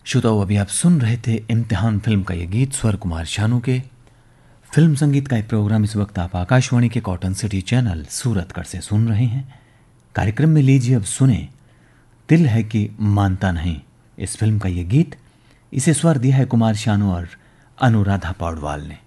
श्रोताओ, अभी आप सुन रहे थे इम्तिहान फिल्म का ये गीत स्वर कुमार शानू के। फिल्म संगीत का एक प्रोग्राम इस वक्त आप आकाशवाणी के कॉटन सिटी चैनल सूरतगढ़ से सुन रहे हैं। कार्यक्रम में लीजिए अब सुने दिल है कि मानता नहीं, इस फिल्म का ये गीत। इसे स्वर दिया है कुमार शानू और अनुराधा पौडवाल ने।